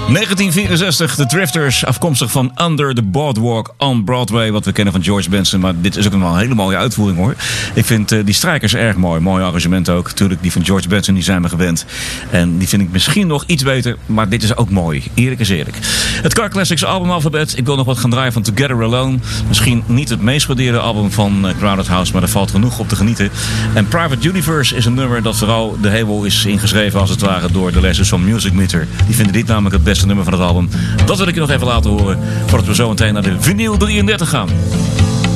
1964, The Drifters, afkomstig van Under the Boardwalk on Broadway, wat we kennen van George Benson. Maar dit is ook een hele mooie uitvoering, hoor. Ik vind die strijkers erg mooi. Mooi arrangement ook. Tuurlijk, die van George Benson, die zijn we gewend. En die vind ik misschien nog iets beter, maar dit is ook mooi. Eerlijk is eerlijk. Het Car Classics albumalfabet. Ik wil nog wat gaan draaien van Together Alone. Misschien niet het meest gewaardeerde album van Crowded House, maar er valt genoeg op te genieten. En Private Universe is een nummer dat vooral de hemel is ingeschreven, als het ware, door de lezers van Music Meter. Die vinden dit namelijk het beste nummer van het album. Dat wil ik je nog even laten horen, voordat we zo meteen naar de vinyl 33 gaan.